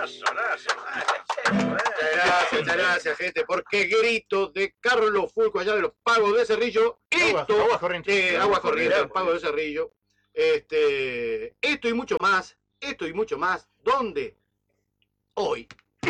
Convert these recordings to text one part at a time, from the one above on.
Muchas gracias, gente, porque grito de Carlos Fulco allá de los Pagos de Cerrillo. Agua corriente, los Pagos de Cerrillo. Esto y mucho más, ¿dónde? Hoy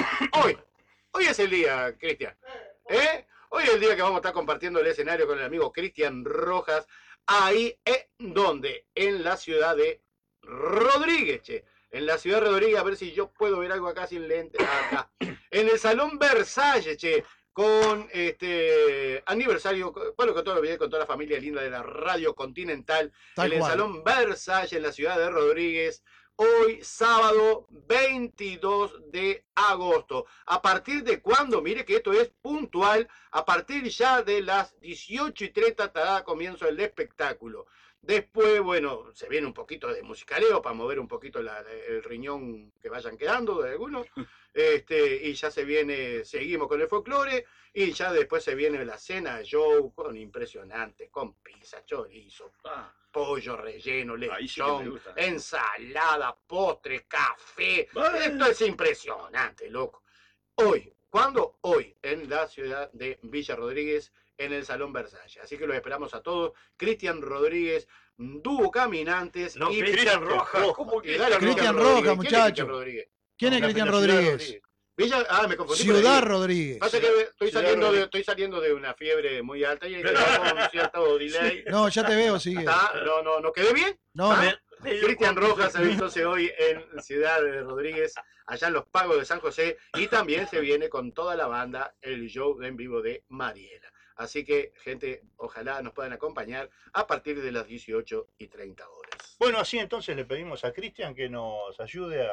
es el día, Cristian. Hoy es el día que vamos a estar compartiendo el escenario con el amigo Cristian Rojas. Ahí, ¿dónde? En la ciudad de Rodríguez, che. En la ciudad de Rodríguez, a ver si yo puedo ver algo acá sin lente. Acá. En el Salón Versalles, che. Con aniversario, bueno, con todo lo bien, con toda la familia linda de la Radio Continental. En el Salón Versalles, en la ciudad de Rodríguez. Hoy, sábado 22 de agosto. ¿A partir de cuándo? Mire que esto es puntual. A partir ya de las 18:30 estará comienzo el espectáculo. Después, bueno, se viene un poquito de musicaleo para mover un poquito el riñón que vayan quedando de algunos. Y ya seguimos con el folclore. Y ya después se viene la cena de show con impresionantes, con pizza, chorizo, pollo relleno, lechón, ensalada, postre, café. Esto es impresionante, loco. ¿Cuándo? Hoy, en la ciudad de Villa Rodríguez, en el Salón Versalles. Así que los esperamos a todos. Cristian Rodríguez, Dúo Caminantes. No, y Cristian Rojas. Cristian Rojas, muchachos. ¿Quién es Cristian Rodríguez? Me confundí. Ciudad Rodríguez. Pasa que estoy saliendo de una fiebre muy alta y con cierto delay. No, ya te veo, sigue. No, ¿quedé bien? No. Cristian Rojas entonces hoy en Ciudad de Rodríguez, allá en los Pagos de San José, y también se viene con toda la banda el show en vivo de Mariela. Así que, gente, ojalá nos puedan acompañar a partir de las 18:30 horas. Bueno, así entonces le pedimos a Cristian que nos ayude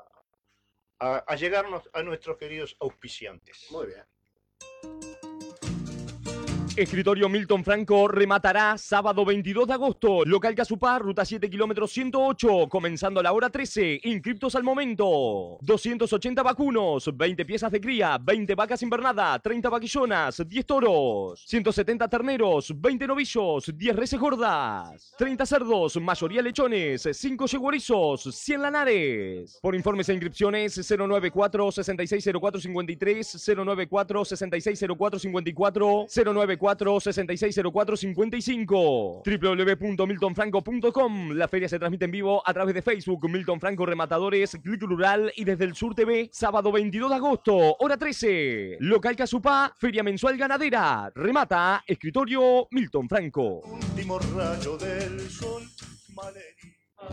a llegarnos a nuestros queridos auspiciantes. Muy bien. Escritorio Milton Franco rematará sábado 22 de agosto. Local Casupá, ruta 7 kilómetros 108, comenzando a la hora 13. Inscriptos al momento. 280 vacunos, 20 piezas de cría, 20 vacas invernada, 30 vaquillonas, 10 toros, 170 terneros, 20 novillos, 10 reses gordas, 30 cerdos, mayoría lechones, 5 yeguerizos, 100 lanares. Por informes e inscripciones 094-660453, 094-660454, 094-660455, www.miltonfranco.com. La feria se transmite en vivo a través de Facebook, Milton Franco Rematadores, Clic Rural y desde el Sur TV, sábado 22 de agosto, hora 13. Local Casupá, Feria Mensual Ganadera. Remata, Escritorio Milton Franco. Último rayo del sol, Malería.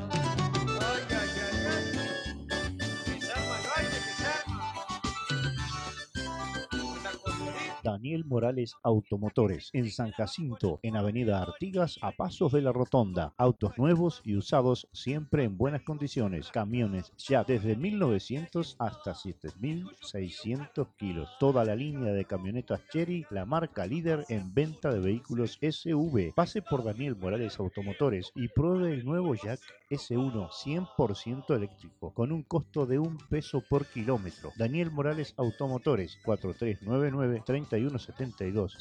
Daniel Morales Automotores, en San Jacinto, en Avenida Artigas, a pasos de la Rotonda. Autos nuevos y usados siempre en buenas condiciones. Camiones ya desde 1900 hasta 7600 kilos. Toda la línea de camionetas Chery, la marca líder en venta de vehículos SUV. Pase por Daniel Morales Automotores y pruebe el nuevo Jack S1 100% eléctrico, con un costo de $1 por kilómetro. Daniel Morales Automotores, 4399-3172,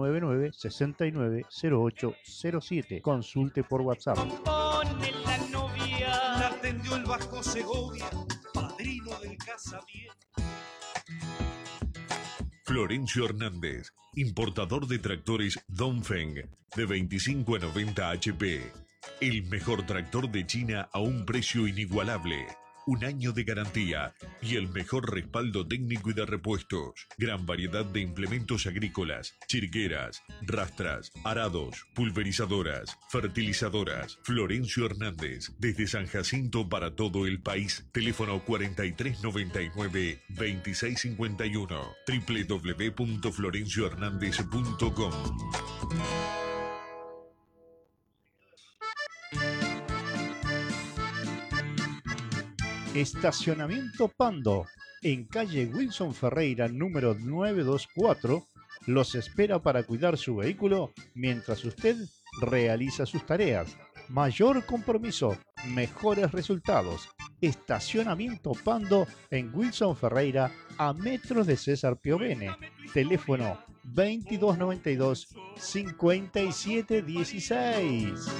099-690807. Consulte por WhatsApp. Compone la novia, la atendió el Vasco Segovia, padrino del casamiento. Florencio Hernández, importador de tractores Dongfeng de 25 a 90 HP. El mejor tractor de China a un precio inigualable. Un año de garantía y el mejor respaldo técnico y de repuestos. Gran variedad de implementos agrícolas, chirgueras, rastras, arados, pulverizadoras, fertilizadoras. Florencio Hernández, desde San Jacinto para todo el país. Teléfono 4399-2651. www.florenciohernandez.com. Estacionamiento Pando, en calle Wilson Ferreira, número 924, los espera para cuidar su vehículo mientras usted realiza sus tareas. Mayor compromiso, mejores resultados. Estacionamiento Pando en Wilson Ferreira, a metros de César Piovene. Teléfono 2292-5716.